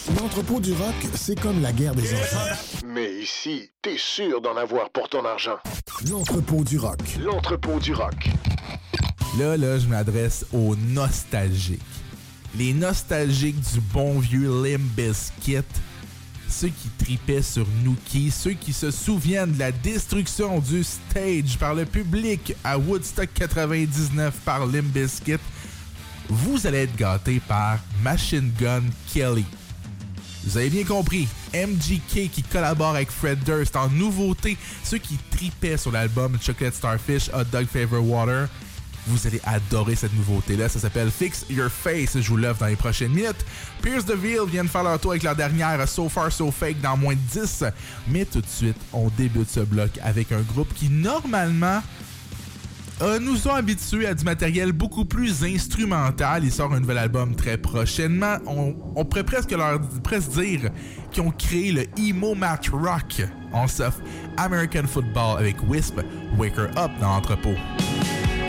L'entrepôt du rock, c'est comme la guerre des enfants. Mais ici, t'es sûr d'en avoir pour ton argent. L'entrepôt du rock. L'entrepôt du rock. Là, je m'adresse aux nostalgiques. Les nostalgiques du bon vieux Limp Bizkit. Ceux qui tripaient sur Nookie, ceux qui se souviennent de la destruction du stage par le public à Woodstock 99 par Limp Bizkit. Vous allez être gâtés par Machine Gun Kelly. Vous avez bien compris, MGK qui collabore avec Fred Durst en nouveauté, ceux qui tripaient sur l'album Chocolate Starfish, Hot Dog Flavor Water. Vous allez adorer cette nouveauté-là. Ça s'appelle Fix Your Face. Je vous l'offre dans les prochaines minutes. Pierce DeVille viennent faire leur tour avec leur dernière So Far So Fake dans moins de 10. Mais tout de suite, on débute ce bloc avec un groupe qui, normalement, nous ont habitués à du matériel beaucoup plus instrumental. Il sort un nouvel album très prochainement. On pourrait presque dire qu'ils ont créé le emo math rock. On s'offre American Football avec Wisp, Wake Her Up dans l'entrepôt.